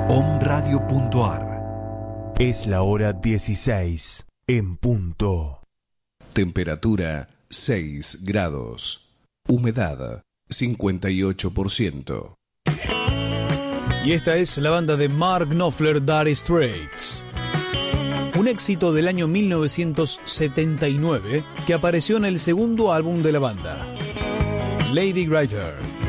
omradio.ar. Es la hora 16 en punto. Temperatura 6 grados. Humedad 58%. Y esta es la banda de Mark Knopfler, Dire Straits. Un éxito del año 1979 que apareció en el segundo álbum de la banda, Lady Writer.